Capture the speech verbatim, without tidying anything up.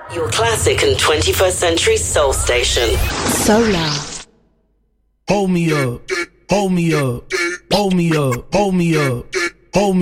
Your classic and twenty-first century soul station. Solar. Hold me up, hold me up, hold me up, hold me up, hold me